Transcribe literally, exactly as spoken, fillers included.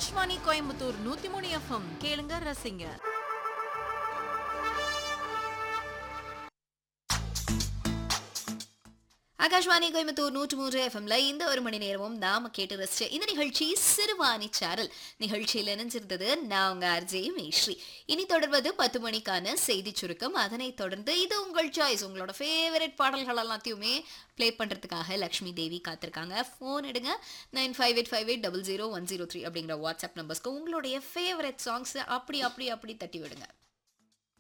ஆகாஷ்வாணி கோயம்புத்தூர் நூத்தி மூணு எஃப்எம் கேளுங்க ரசிங்க. ஆகாஷ்வாணி கோயம்புத்தூர் நூற்று மூன்று எஃப்எம்ல இந்த ஒரு மணி நேரமும் நாம கேட்டு ரசிச்ச இந்த நிகழ்ச்சி சிறுவாணி சாரல் நிகழ்ச்சியில் இணைஞ்சிருந்தது நான் உங்க ஆர்ஜே மேஸ்ரீ. இனி தொடர்வது பத்து மணிக்கான செய்தி சுருக்கம். அதனை தொடர்ந்து இது உங்கள் சாய்ஸ், உங்களோட ஃபேவரட் பாடல்கள் எல்லாத்தையுமே பிளே பண்றதுக்காக லக்ஷ்மி தேவி காத்திருக்காங்க. ஃபோன் எடுங்க nine five eight five eight double zero one zero three அப்படிங்கிற வாட்ஸ்அப் நம்பர்ஸ்க்கு உங்களுடைய ஃபேவரட் சாங்ஸ் அப்படி அப்படி அப்படி தட்டி விடுங்க.